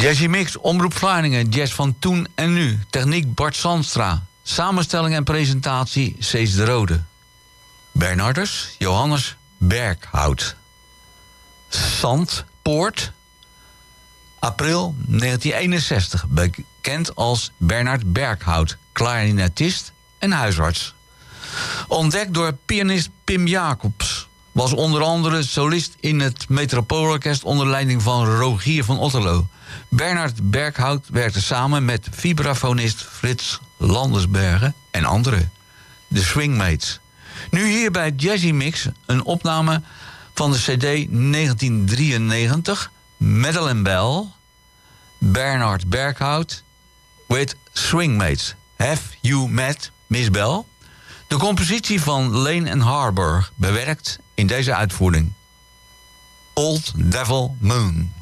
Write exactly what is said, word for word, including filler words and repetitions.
Jazzy Mix, Omroep Vlaardingen, jazz van toen en nu. Techniek Bart Zandstra. Samenstelling en presentatie Cees de Rode. Bernardus, Johannes Berghout. Zandpoort, april negentien eenenzestig. Bekend als Bernard Berghout, klarinetist en huisarts. Ontdekt door pianist Pim Jacobs. Was onder andere solist in het Metropoolorkest onder leiding van Rogier van Otterlo. Bernard Berghout werkte samen met vibrafonist Frits Landersbergen en anderen. De Swingmates. Nu hier bij Jazzy Mix een opname van de cd negentien drieënnegentig... Madeleine Bell, Bernard Berghout with Swingmates. Have You Met Miss Bell? De compositie van Lane and Harbour, bewerkt in deze uitvoering. Old Devil Moon.